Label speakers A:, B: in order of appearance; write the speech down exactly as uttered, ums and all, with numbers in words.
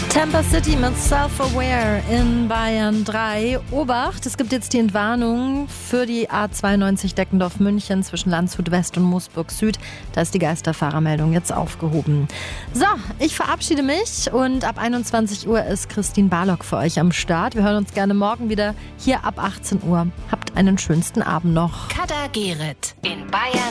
A: Tampa City mit Self-Aware in Bayern drei. Obacht, es gibt jetzt die Entwarnung für die A zweiundneunzig Deckendorf-München zwischen Landshut West und Moosburg Süd. Da ist die Geisterfahrermeldung jetzt aufgehoben. So, ich verabschiede mich und ab einundzwanzig Uhr ist Christine Barlock für euch am Start. Wir hören uns gerne morgen wieder hier ab achtzehn Uhr. Habt einen schönsten Abend noch.
B: Kader Gerrit in Bayern